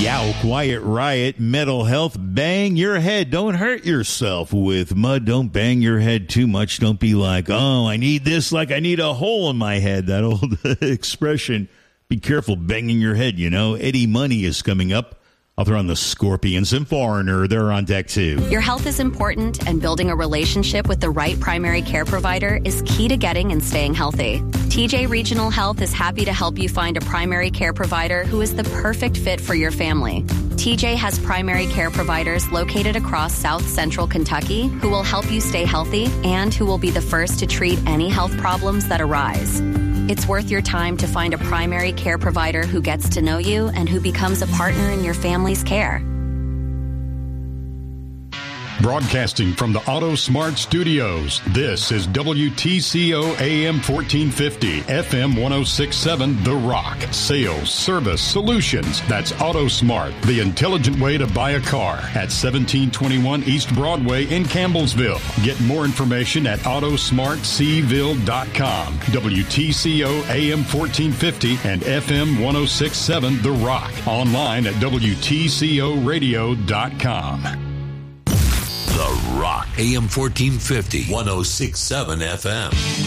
Yow, quiet riot, mental health, bang your head. Don't hurt yourself with mud. Don't bang your head too much. Don't be like, oh, I need this like I need a hole in my head. That old expression. Be careful banging your head, you know. Eddie Money is coming up. I'll throw on the Scorpions and Foreigner. They're on deck, too. Your health is important, and building a relationship with the right primary care provider is key to getting and staying healthy. TJ Regional Health is happy to help you find a primary care provider who is the perfect fit for your family. TJ has primary care providers located across South Central Kentucky who will help you stay healthy and who will be the first to treat any health problems that arise. It's worth your time to find a primary care provider who gets to know you and who becomes a partner in your family's care. Broadcasting from the Auto Smart Studios, this is WTCO AM 1450, FM 1067, The Rock. Sales, service, solutions. That's Auto Smart, the intelligent way to buy a car at 1721 East Broadway in Campbellsville. Get more information at autosmartseville.com. WTCO AM 1450 and FM 1067, The Rock. Online at WTCOradio.com. The Rock, AM 1450, 1067 FM.